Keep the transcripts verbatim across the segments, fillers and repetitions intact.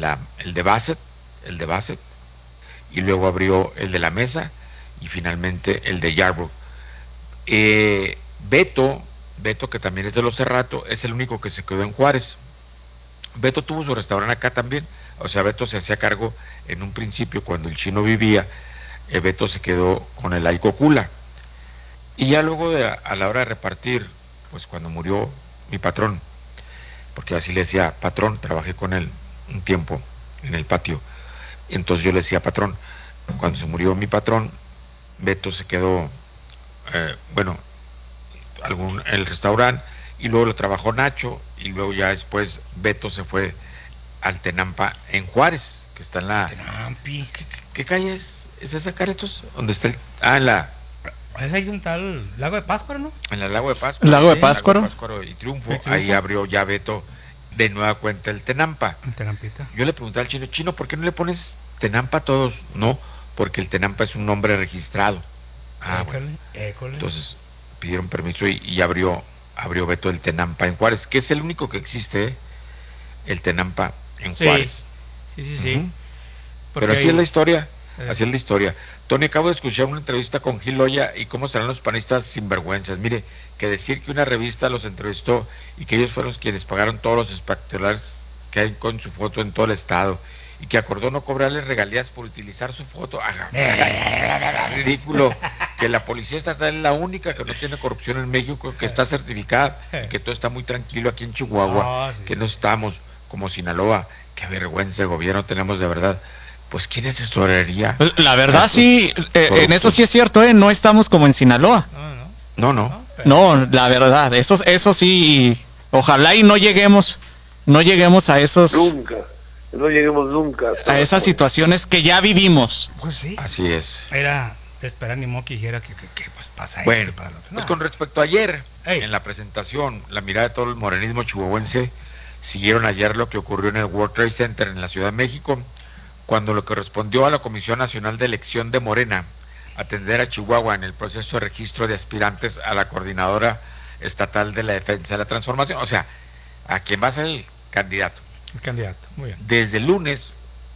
la, el de Bassett, el de Bassett, y luego abrió el de la Mesa y finalmente el de Yarbrough. Eh, Beto, Beto, que también es de los Cerrato, es el único que se quedó en Juárez. Beto tuvo su restaurante acá también, o sea, Beto se hacía cargo en un principio cuando el Chino vivía, eh, Beto se quedó con el Aicocula. Y ya luego de, a la hora de repartir, pues cuando murió mi patrón, porque así le decía patrón, trabajé con él un tiempo en el patio, entonces yo le decía patrón, cuando se murió mi patrón, Beto se quedó, eh, bueno, algún, el restaurante, y luego lo trabajó Nacho, y luego ya después Beto se fue al Tenampa en Juárez, que está en la... Tenampi. ¿Qué, qué, qué calle es, es esa, Caretos? ¿Dónde está el...? Ah, en la... Es ahí un tal Lago de Pátzcuaro, ¿no? En el Lago de Pátzcuaro. Lago de sí, Pátzcuaro. Lago de Pátzcuaro y Triunfo. Sí, Triunfo. Ahí abrió ya Beto de nueva cuenta el Tenampa. El Tenampita. Yo le pregunté al Chino, Chino, ¿por qué no le pones Tenampa a todos? No, porque el Tenampa es un nombre registrado. Ah, École, bueno. école. Entonces pidieron permiso y, y abrió, abrió Beto el Tenampa en Juárez, que es el único que existe, ¿eh? El Tenampa en Sí. Juárez. Sí, sí, sí. Uh-huh. Porque Pero así ahí- es la historia, eh. así es la historia. Tony, acabo de escuchar una entrevista con Gil Loya y cómo serán los panistas sinvergüenzas. Mire, que decir que una revista los entrevistó y que ellos fueron los quienes pagaron todos los espectaculares que hay con su foto en todo el estado y que acordó no cobrarles regalías por utilizar su foto. Ajá, ridículo. Que la policía estatal es la única que no tiene corrupción en México, que está certificada, que todo está muy tranquilo aquí en Chihuahua, Ah, sí, que sí. no estamos como Sinaloa. Qué vergüenza de gobierno tenemos de verdad. Pues ¿quién es tesorería? La verdad, Estos sí, eh, en eso corruptos. sí es cierto, ¿eh? No estamos como en Sinaloa. No, no. No, no. no, pero- No, la verdad, eso, eso sí, ojalá y no lleguemos, no lleguemos a esos, Nunca, no lleguemos nunca. a esas situaciones que ya vivimos. Pues sí. Así es. Era de esperar ni modo que dijera que, que, que, pues pasa Bueno, esto y para lo otro. pues No. con respecto a ayer, Ey. en la presentación, la mirada de todo el morenismo chihuahuense, siguieron ayer lo que ocurrió en el World Trade Center en la Ciudad de México, cuando lo correspondió a la Comisión Nacional de Elección de Morena atender a Chihuahua en el proceso de registro de aspirantes a la Coordinadora Estatal de la Defensa de la Transformación, o sea, a quien va a ser el candidato. El candidato, muy bien. Desde el lunes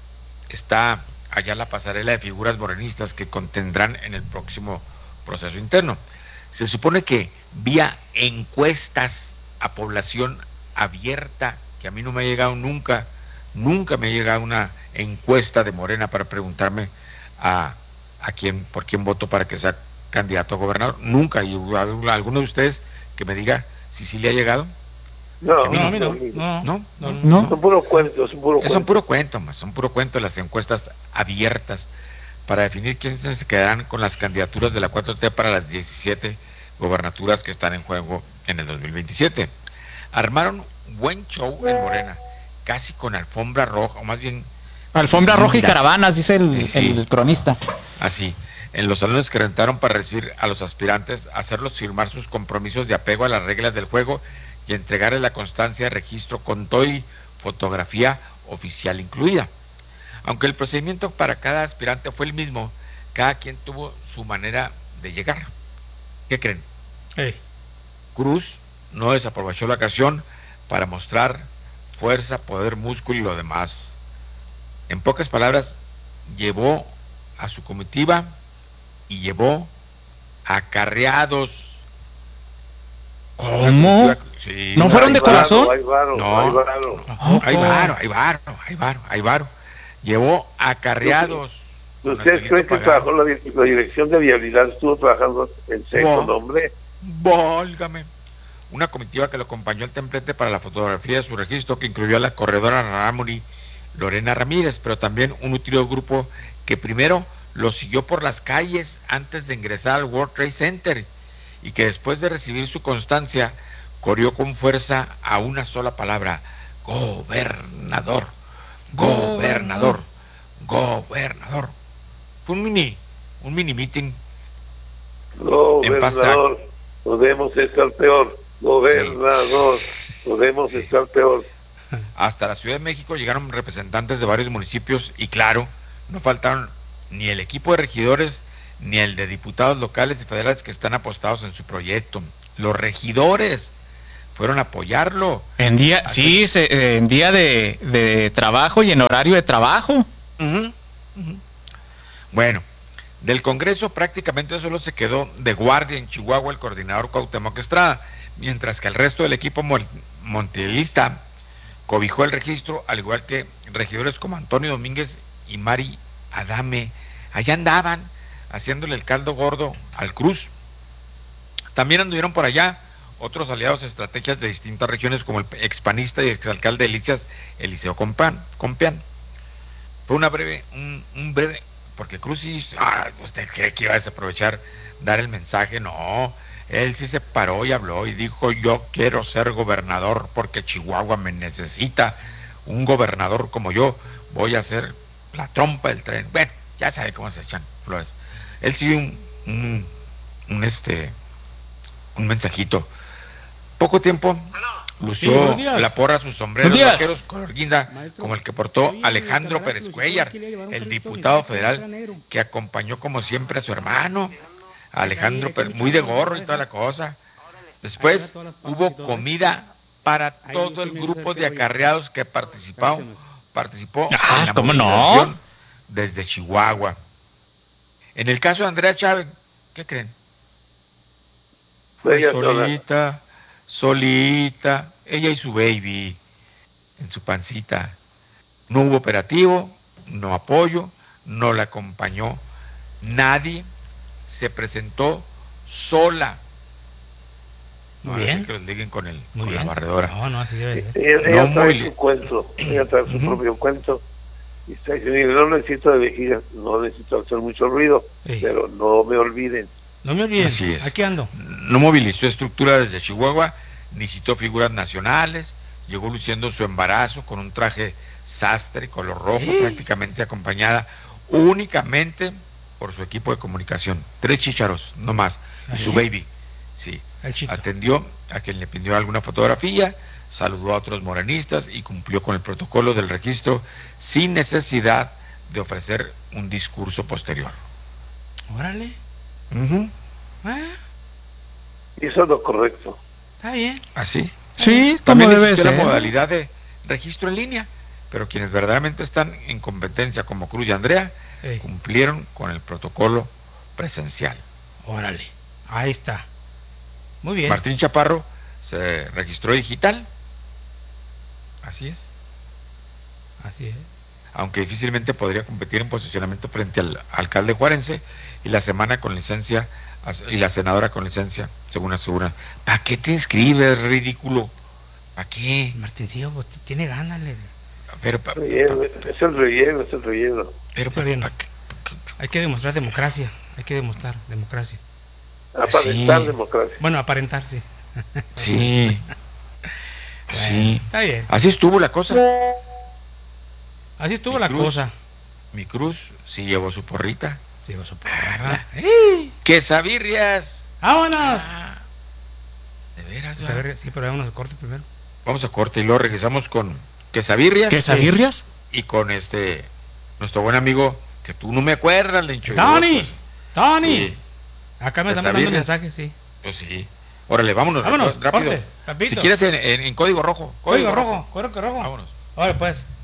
está allá la pasarela de figuras morenistas que contendrán en el próximo proceso interno. Se supone que vía encuestas a población abierta, que a mí no me ha llegado nunca, nunca me ha llegado una encuesta de Morena para preguntarme a, a quién, por quién voto para que sea candidato a gobernador, nunca. Y alguno de ustedes que me diga si sí le ha llegado. No, No, a mí no. no, No, No, no, No. son puros cuentos, son puros Son cuentos. puro cuento, más, son puro cuento las encuestas abiertas para definir quiénes se quedarán con las candidaturas de la cuatro T para las diecisiete gobernaturas que están en juego en el dos mil veintisiete. Armaron buen show en Morena, casi con alfombra roja, o más bien Alfombra roja y linda. caravanas, dice el, Sí. el cronista. Así, en los salones que rentaron para recibir a los aspirantes, hacerlos firmar sus compromisos de apego a las reglas del juego y entregarle la constancia de registro con todo y fotografía oficial incluida. Aunque el procedimiento para cada aspirante fue el mismo, cada quien tuvo su manera de llegar. ¿Qué creen? Ey. Cruz no desaprovechó la ocasión para mostrar fuerza, poder, músculo y lo demás. En pocas palabras, llevó a su comitiva y llevó acarreados. ¿Cómo? Sí, ¿No fueron de Hay varo, corazón? Hay varo, No. hay varo. Ajá. hay varo, hay varo, hay varo, hay varo. Llevó acarreados. con ¿Ustedes Antonito creen que Pagano. trabajó la, di- la dirección de vialidad? Estuvo trabajando en seco, No. ¿no, hombre? Válgame. Una comitiva que lo acompañó al templete para la fotografía de su registro, que incluyó a la corredora Ramuri Lorena Ramírez, pero también un nutrido grupo que primero lo siguió por las calles antes de ingresar al World Trade Center y que después de recibir su constancia corrió con fuerza a una sola palabra: gobernador, gobernador, gobernador. Fue un mini, un mini meeting. Gobernador, podemos estar peor. Gobernador, podemos Sí. estar peor. Hasta la Ciudad de México llegaron representantes de varios municipios y claro, no faltaron ni el equipo de regidores ni el de diputados locales y federales que están apostados en su proyecto. Los regidores fueron a apoyarlo. En día, Así- sí, se- eh, en día de, de trabajo y en horario de trabajo. Ujú, ujú. Bueno, del Congreso prácticamente solo se quedó de guardia en Chihuahua el coordinador Cuauhtémoc Estrada, mientras que el resto del equipo mon- montielista cobijó el registro, al igual que regidores como Antonio Domínguez y Mari Adame. Allá andaban haciéndole el caldo gordo al Cruz. También anduvieron por allá otros aliados estrategias de distintas regiones, como el expanista y exalcalde de Delicias, Eliseo Compan, Compeán. Fue una breve, un, un breve, porque Cruz sí, ah, ¿usted cree que iba a desaprovechar dar el mensaje? No, él sí se paró y habló y dijo: yo quiero ser gobernador porque Chihuahua me necesita, un gobernador como yo, voy a ser la trompa del tren. Bueno, ya sabe cómo se echan flores. Él sí un, un, un este, un mensajito. Poco tiempo Sí, lució buenos días. la porra sus sombreros Buenos días. vaqueros color guinda, Maestro, como el que portó oye, Alejandro Tabará, Pérez Lucifer, Cuellar, quiere llevar un el carrito diputado de mi federal era negro. que acompañó como siempre a su hermano, a Alejandro ahí, Pérez, ahí, muy de ahí, gorro ahí, y toda ahí. la cosa. Ahí Después está todas las papas hubo y todo, ¿eh? comida para Ahí todo el sí me grupo gusta de el que acarreados que participó, Parece, participó Ah, en la ¿cómo no? movilización desde Chihuahua. En el caso de Andrea Chávez, ¿qué creen? Fue Ella sola. solita, solita, ella y su baby en su pancita. No hubo operativo, no apoyo, no la acompañó nadie, se presentó sola. Muy Ahora sí bien. que los liguen con, el, Muy con bien. la barredora. No, no, así debe ser. Ella, ella No, trae muy- su cuento, ella trae su Ujú. propio cuento. Y está diciendo: "Mire, no necesito de vejiga, no necesito hacer mucho ruido, Sí. pero no me olviden". No me olviden. Así es. Aquí ando. No movilizó estructura desde Chihuahua, ni citó figuras nacionales, llegó luciendo su embarazo con un traje sastre color rojo, ¿Eh? prácticamente acompañada únicamente por su equipo de comunicación. Tres chícharos, no más. Y su ¿Eh? baby, sí. El chito. Atendió a quien le pidió alguna fotografía, saludó a otros morenistas y cumplió con el protocolo del registro sin necesidad de ofrecer un discurso posterior. Órale. Ujú. Ah, Y eso es lo correcto. está bien. Así. Sí, como También debe existe ser. la modalidad de registro en línea, pero quienes verdaderamente están en competencia, como Cruz y Andrea, Ey, cumplieron con el protocolo presencial. órale. Ahí está. Muy bien. Martín Chaparro se registró digital, así es, Así es. aunque difícilmente podría competir en posicionamiento frente al alcalde juarense y la semana con licencia y la senadora con licencia, según asegura. ¿Para qué te inscribes, ridículo? ¿Para qué? Martincillo, pues tiene ganas. Le... Pero, pa- pa- Relleno, es el relleno, es el relleno. pero Está pa- bien. pa- qué- Hay que demostrar democracia. Hay que demostrar democracia. Aparentar Sí. democracia. Bueno, aparentar, sí. Sí, Bueno, sí. Está bien. Así estuvo la cosa. Así estuvo Mi la Cruz. cosa. Mi Cruz sí llevó su porrita. Sí, va a Ah, soportar. ¡Ey! ¡Quesabirrias! ¡Vámonos! Ah, de veras, Pues a ¿va? ver, sí, pero vámonos al corte primero. Vamos a corte y luego regresamos con quesabirrias. ¿Quesabirrias? Y con este, nuestro buen amigo, que tú no me acuerdas, Lencho. ¡Tony! Pues, ¡Tony! sí, Acá me están ¿Quesabirrias? mandando mensajes, sí. pues sí. Órale, vámonos, Vámonos, rápido. corte, rapidito. Si quieres en, en- en código rojo. Código rojo, código rojo. Vámonos. Ahora pues.